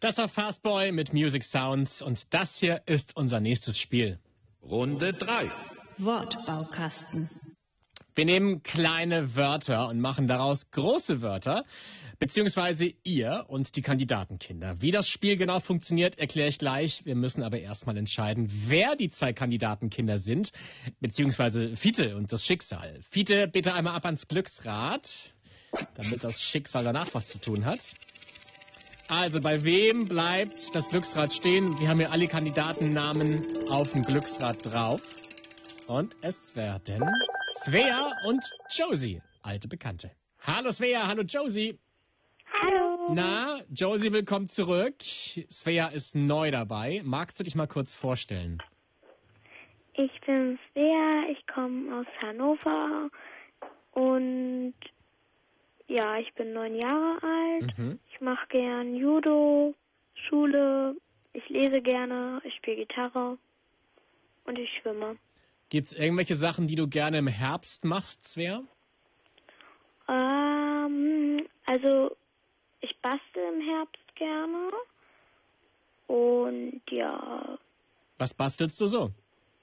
Das war Fastboy mit Music Sounds und das hier ist unser nächstes Spiel. Runde 3. Wortbaukasten. Wir nehmen kleine Wörter und machen daraus große Wörter, beziehungsweise ihr und die Kandidatenkinder. Wie das Spiel genau funktioniert, erkläre ich gleich. Wir müssen aber erstmal entscheiden, wer die 2 Kandidatenkinder sind, beziehungsweise Fiete und das Schicksal. Fiete, bitte einmal ab ans Glücksrad, damit das Schicksal danach was zu tun hat. Also, bei wem bleibt das Glücksrad stehen? Wir haben hier alle Kandidatennamen auf dem Glücksrad drauf. Und es werden Svea und Josie, alte Bekannte. Hallo Svea, hallo Josie. Hallo. Na, Josie, willkommen zurück. Svea ist neu dabei. Magst du dich mal kurz vorstellen? Ich bin Svea, ich komme aus Hannover und ja, ich bin 9 Jahre alt. Ich mache gern Judo, Schule, ich lese gerne, ich spiele Gitarre und ich schwimme. Gibt's irgendwelche Sachen, die du gerne im Herbst machst, Svea? Also ich bastel im Herbst gerne und ja. Was bastelst du so?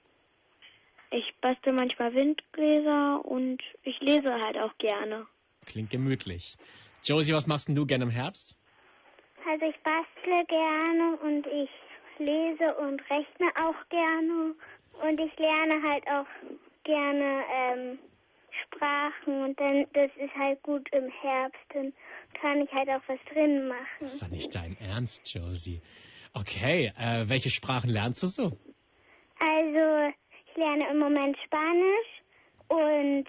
Ich bastel manchmal Windgläser und ich lese halt auch gerne. Klingt gemütlich. Josie, was machst denn du gerne im Herbst? Also ich bastle gerne und ich lese und rechne auch gerne. Und ich lerne halt auch gerne Sprachen und dann, das ist halt gut im Herbst, dann kann ich halt auch was drin machen. Das ist doch nicht dein Ernst, Josie. Okay, welche Sprachen lernst du so? Also ich lerne im Moment Spanisch und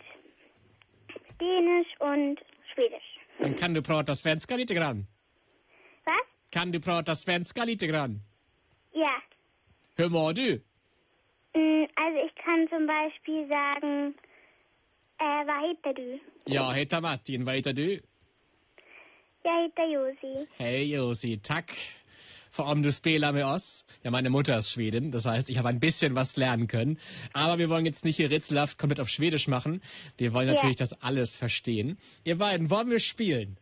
Dänisch und Schwedisch. Dann kan du prata svenska lite grann. Was? Kan du prata svenska lite grann? Ja. Hur mår du? Also ich kann zum Beispiel sagen, vad heter du? Jag heter Martin, vad heter du? Jag heter Josi. Hey Josie, tack för om du spelar med oss. Ja, meine Mutter ist Schwedin, das heißt, ich habe ein bisschen was lernen können. Aber wir wollen jetzt nicht hier rätselhaft komplett auf Schwedisch machen. Wir wollen natürlich das alles verstehen. Ihr beiden, wollen wir spielen?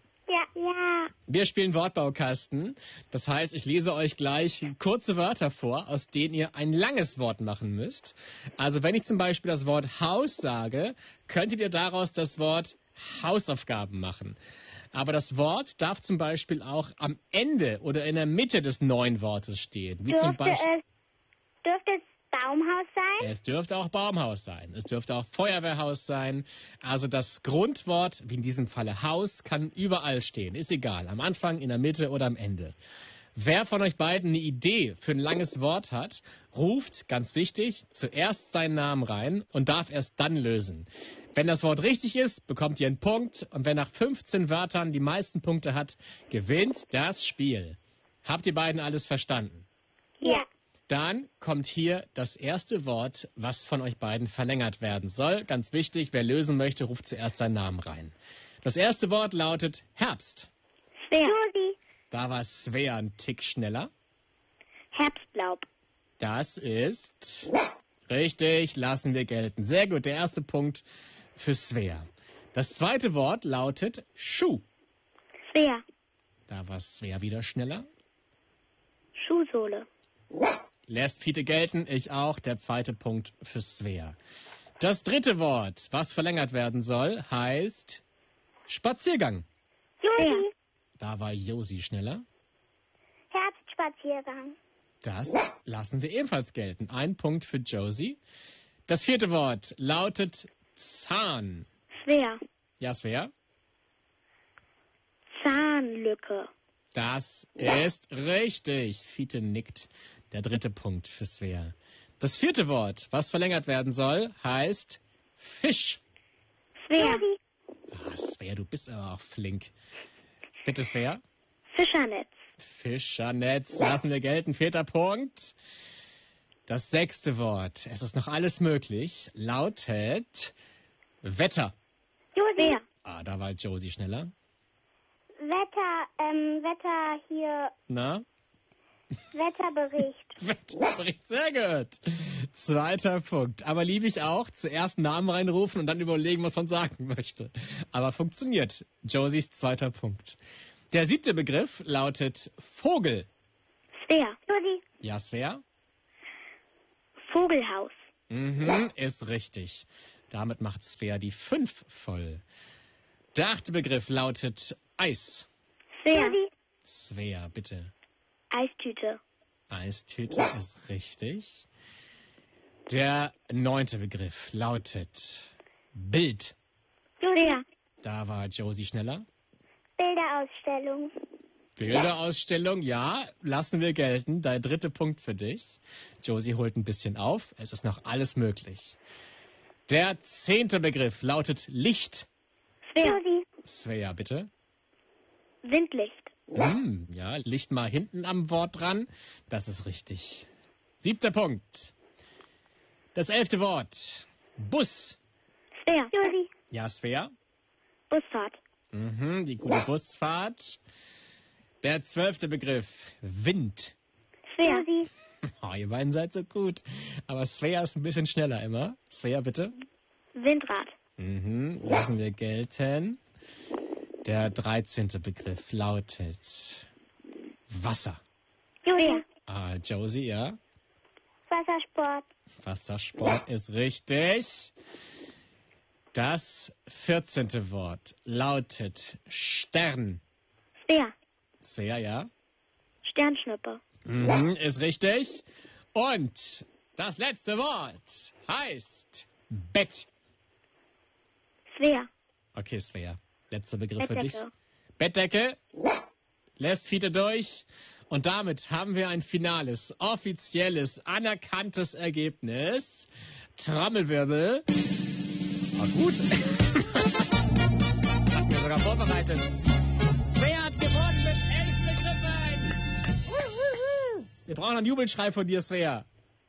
Ja. Wir spielen Wortbaukasten. Das heißt, ich lese euch gleich kurze Wörter vor, aus denen ihr ein langes Wort machen müsst. Also wenn ich zum Beispiel das Wort Haus sage, könntet ihr daraus das Wort Hausaufgaben machen. Aber das Wort darf zum Beispiel auch am Ende oder in der Mitte des neuen Wortes stehen. Wie zum Beispiel, Dürfte es Baumhaus sein? es dürfte auch Baumhaus sein. Es dürfte auch Feuerwehrhaus sein. Also das Grundwort, wie in diesem Falle Haus, kann überall stehen. Ist egal. Am Anfang, in der Mitte oder am Ende. Wer von euch beiden eine Idee für ein langes Wort hat, ruft, ganz wichtig, zuerst seinen Namen rein und darf erst dann lösen. Wenn das Wort richtig ist, bekommt ihr einen Punkt. Und wer nach 15 Wörtern die meisten Punkte hat, gewinnt das Spiel. Habt ihr beiden alles verstanden? Ja. Dann kommt hier das erste Wort, was von euch beiden verlängert werden soll. Ganz wichtig, wer lösen möchte, ruft zuerst seinen Namen rein. Das erste Wort lautet Herbst. Svea. Josi. Da war Svea ein Tick schneller. Herbstlaub. Das ist richtig, lassen wir gelten. Sehr gut, der erste Punkt für Svea. Das zweite Wort lautet Schuh. Svea. Da war Svea wieder schneller. Schuhsohle. Lässt Fiete gelten, ich auch. Der zweite Punkt für Svea. Das dritte Wort, was verlängert werden soll, heißt Spaziergang. Josi. Da war Josi schneller. Herbstspaziergang. Das lassen wir ebenfalls gelten. Ein Punkt für Josie. Das vierte Wort lautet Zahn. Svea. Ja, Svea? Zahnlücke. Das ist richtig. Fiete nickt. Der dritte Punkt für Svea. Das vierte Wort, was verlängert werden soll, heißt Fisch. Svea. Svea, du bist aber auch flink. Bitte, Svea? Fischernetz. Fischernetz, lassen wir gelten. Vierter Punkt. Das sechste Wort, es ist noch alles möglich, lautet Wetter. Josi. Da war Josie schneller. Wetter hier. Na? Wetterbericht. Wetterbericht, sehr gut. Zweiter Punkt. Aber liebe ich auch, zuerst Namen reinrufen und dann überlegen, was man sagen möchte. Aber funktioniert. Josies zweiter Punkt. Der 7. Begriff lautet Vogel. Svea. Juli. Ja, Svea? Vogelhaus. Ist richtig. Damit macht Svea die 5 voll. Der 8. Begriff lautet Eis. Svea. Juli. Svea, bitte. Eistüte. Eistüte ist richtig. Der 9. Begriff lautet Bild. Julia. Da war Josie schneller. Bilderausstellung. Bilderausstellung, ja, lassen wir gelten. Der 3. Punkt für dich. Josie holt ein bisschen auf. Es ist noch alles möglich. Der 10. Begriff lautet Licht. Svea. Svea, bitte. Windlicht. Ja, Licht mal hinten am Wort dran. Das ist richtig. 7. Punkt. Das 11. Wort. Bus. Svea. Juli. Ja, Svea. Busfahrt. Die gute Busfahrt. Der 12. Begriff. Wind. Svea. Oh, ihr beiden seid so gut. Aber Svea ist ein bisschen schneller immer. Svea, bitte. Windrad. Lassen wir gelten. Der 13. Begriff lautet Wasser. Julia. Josie, ja. Wassersport. Wassersport ist richtig. Das 14. Wort lautet Stern. Svea. Svea, ja. Sternschnuppe. Ist richtig. Und das letzte Wort heißt Bett. Svea. Okay, Svea. Letzter Begriff für dich. Bettdecke. Bettdecke. Lässt Fiete durch. Und damit haben wir ein finales, offizielles, anerkanntes Ergebnis. Trommelwirbel. Gut. Hatten wir sogar vorbereitet. Svea hat gewonnen mit 11 Begriffen. Wir brauchen einen Jubelschrei von dir, Svea.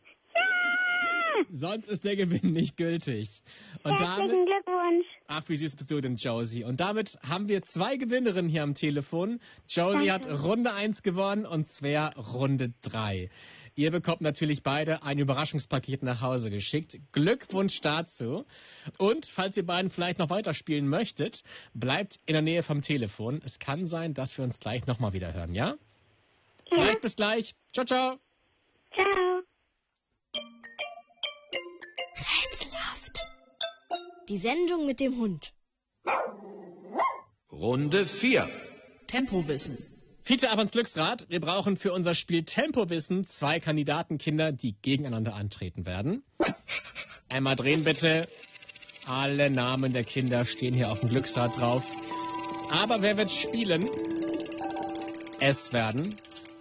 Sonst ist der Gewinn nicht gültig. Und Herzlichen Glückwunsch. Ach, wie süß bist du denn, Josie. Und damit haben wir 2 Gewinnerinnen hier am Telefon. Josie hat Runde 1 gewonnen und Svea Runde 3. Ihr bekommt natürlich beide ein Überraschungspaket nach Hause geschickt. Glückwunsch dazu. Und falls ihr beiden vielleicht noch weiterspielen möchtet, bleibt in der Nähe vom Telefon. Es kann sein, dass wir uns gleich nochmal wieder hören, ja? Vielleicht bis gleich. Ciao, ciao. Ciao. Die Sendung mit dem Hund. Runde 4. Tempowissen. Fiete, ab ans Glücksrad. Wir brauchen für unser Spiel Tempowissen 2 Kandidatenkinder, die gegeneinander antreten werden. Einmal drehen bitte. Alle Namen der Kinder stehen hier auf dem Glücksrad drauf. Aber wer wird spielen? Es werden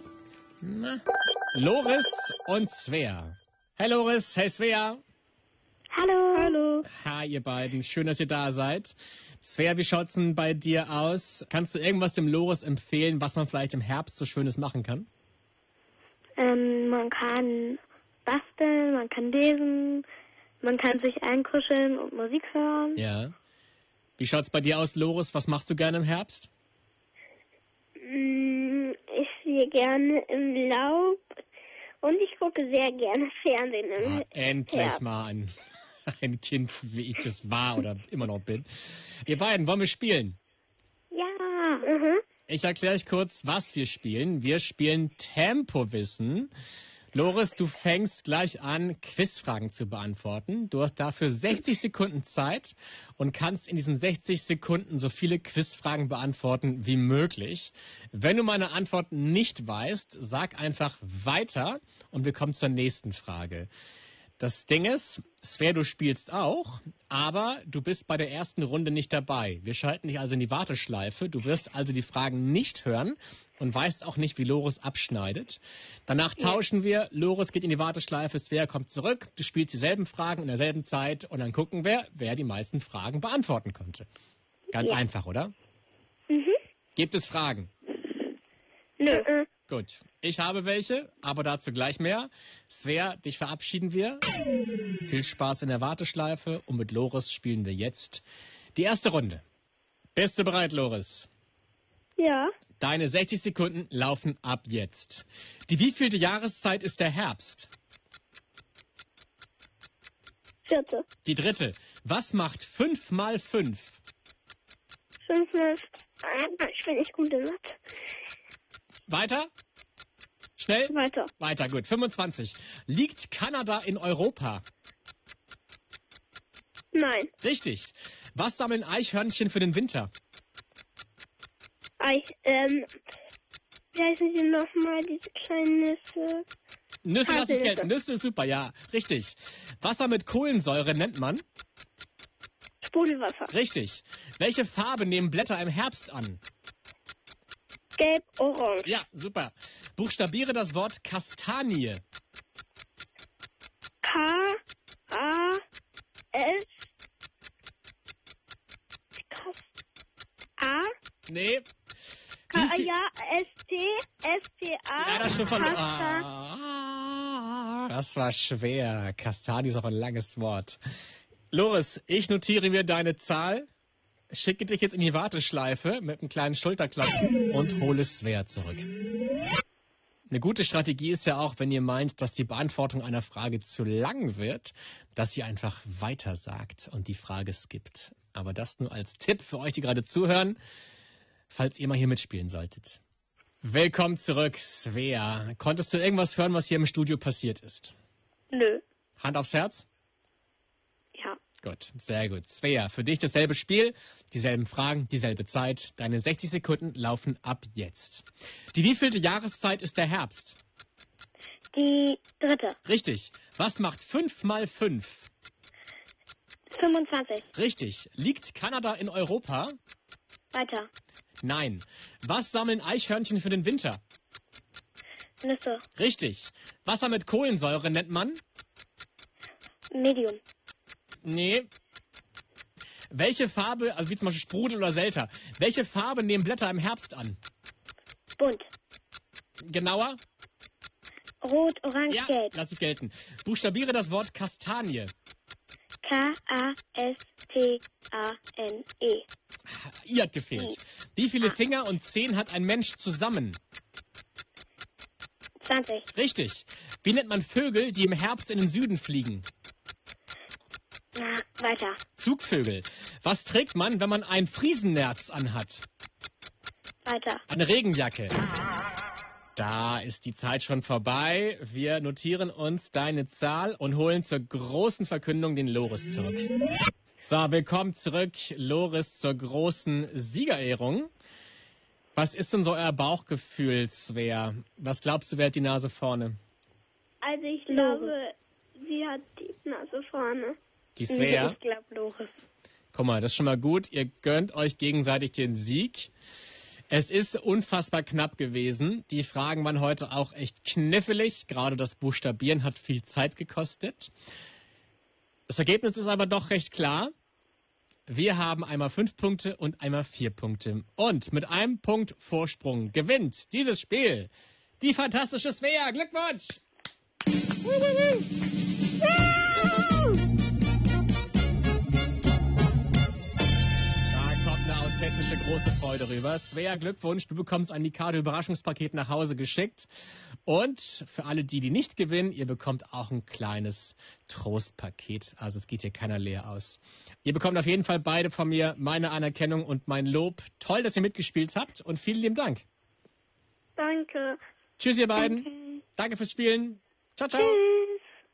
Loris und Svea. Hey Loris, hey Svea. Hallo. Hallo. Hi ihr beiden, schön, dass ihr da seid. Svea, wie schaut's denn bei dir aus? Kannst du irgendwas dem Loris empfehlen, was man vielleicht im Herbst so Schönes machen kann? Man kann basteln, man kann lesen, man kann sich einkuscheln und Musik hören. Ja. Wie schaut's bei dir aus, Loris? Was machst du gerne im Herbst? Ich stehe gerne im Laub und ich gucke sehr gerne Fernsehen im Herbst. Endlich mal ein Kind, wie ich das war oder immer noch bin. Ihr beiden, wollen wir spielen? Ja. Ich erkläre euch kurz, was wir spielen. Wir spielen Tempowissen. Loris, du fängst gleich an, Quizfragen zu beantworten. Du hast dafür 60 Sekunden Zeit und kannst in diesen 60 Sekunden so viele Quizfragen beantworten wie möglich. Wenn du meine Antworten nicht weißt, sag einfach weiter und wir kommen zur nächsten Frage. Das Ding ist, Svea, du spielst auch, aber du bist bei der ersten Runde nicht dabei. Wir schalten dich also in die Warteschleife. Du wirst also die Fragen nicht hören und weißt auch nicht, wie Loris abschneidet. Danach tauschen wir. Loris geht in die Warteschleife, Svea kommt zurück. Du spielst dieselben Fragen in derselben Zeit und dann gucken wir, wer die meisten Fragen beantworten konnte. Ganz einfach, oder? Gibt es Fragen? Nö. Gut, ich habe welche, aber dazu gleich mehr. Svea, dich verabschieden wir. Viel Spaß in der Warteschleife und mit Loris spielen wir jetzt die erste Runde. Bist du bereit, Loris? Ja. Deine 60 Sekunden laufen ab jetzt. Die wievielte Jahreszeit ist der Herbst? 4. Die dritte. Was macht 5 mal 5? 5 mal Ich bin nicht gut in Mathe. Weiter? Schnell? Weiter. Weiter, gut. 25. Liegt Kanada in Europa? Nein. Richtig. Was sammeln Eichhörnchen für den Winter? Wie heißen die nochmal, diese kleinen Nüsse? Nüsse lasse ich Haselnüsse. gelten. Nüsse ist super, ja. Richtig. Wasser mit Kohlensäure nennt man? Sprudelwasser. Richtig. Welche Farbe nehmen Blätter im Herbst an? Gelb, orange. Ja, super. Buchstabiere das Wort Kastanie. K-A-S. A. Nee. Ja, S-T-S-T-A. Ja, das ist schon von... Kasta- das war schwer. Kastanie ist auch ein langes Wort. Loris, ich notiere mir deine Zahl, schicke dich jetzt in die Warteschleife mit einem kleinen Schulterklopfen und hole Svea zurück. Eine gute Strategie ist ja auch, wenn ihr meint, dass die Beantwortung einer Frage zu lang wird, dass ihr einfach weiter sagt und die Frage skippt. Aber das nur als Tipp für euch, die gerade zuhören, falls ihr mal hier mitspielen solltet. Willkommen zurück, Svea. Konntest du irgendwas hören, was hier im Studio passiert ist? Nö. Hand aufs Herz? Ja. Gut, sehr gut. Svea, für dich dasselbe Spiel, dieselben Fragen, dieselbe Zeit. Deine 60 Sekunden laufen ab jetzt. Die wievielte Jahreszeit ist der Herbst? Die 3. Richtig. Was macht 5 mal 5? 25. Richtig. Liegt Kanada in Europa? Weiter. Nein. Was sammeln Eichhörnchen für den Winter? Nüsse. Richtig. Wasser mit Kohlensäure nennt man? Medium. Nee. Welche Farbe, also wie zum Beispiel Sprudel oder Selter, welche Farbe nehmen Blätter im Herbst an? Bunt. Genauer? Rot, orange, Ja, gelb. lass ich gelten. Buchstabiere das Wort Kastanie. K-A-S-T-A-N-E. I hat gefehlt. Wie viele Finger und Zehen hat ein Mensch zusammen? 20. Richtig. Wie nennt man Vögel, die im Herbst in den Süden fliegen? Na, weiter. Zugvögel. Was trägt man, wenn man ein Friesennerz anhat? Weiter. Eine Regenjacke. Da ist die Zeit schon vorbei. Wir notieren uns deine Zahl und holen zur großen Verkündung den Loris zurück. So, willkommen zurück, Loris, zur großen Siegerehrung. Was ist denn so euer Bauchgefühl, Svea? Was glaubst du, wer hat die Nase vorne? Also ich glaube, sie hat die Nase vorne. Die Svea? Ich glaube Loris. Guck mal, das ist schon mal gut. Ihr gönnt euch gegenseitig den Sieg. Es ist unfassbar knapp gewesen. Die Fragen waren heute auch echt knifflig. Gerade das Buchstabieren hat viel Zeit gekostet. Das Ergebnis ist aber doch recht klar. Wir haben einmal 5 Punkte und einmal 4 Punkte. Und mit einem Punkt Vorsprung gewinnt dieses Spiel die fantastische Svea. Glückwunsch! Authentische große Freude rüber. Svea, Glückwunsch, du bekommst ein Mikado-Überraschungspaket nach Hause geschickt. Und für alle, die nicht gewinnen, ihr bekommt auch ein kleines Trostpaket. Also es geht hier keiner leer aus. Ihr bekommt auf jeden Fall beide von mir meine Anerkennung und mein Lob. Toll, dass ihr mitgespielt habt und vielen lieben Dank. Danke. Tschüss, ihr beiden. Danke. Danke fürs Spielen. Ciao, ciao. Tschüss.